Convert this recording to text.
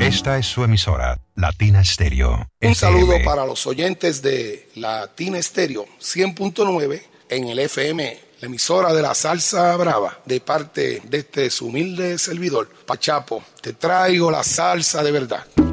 Esta es su emisora, Latina Stereo. Un saludo para los oyentes de Latina Stereo 100.9 en el FM, la emisora de la salsa brava, de parte de este su humilde servidor, Pachapo. Te traigo la salsa de verdad.